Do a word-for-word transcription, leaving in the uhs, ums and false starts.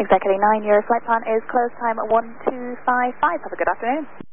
Exactly nine, your flight plan is close time at one two five five. Have a good afternoon.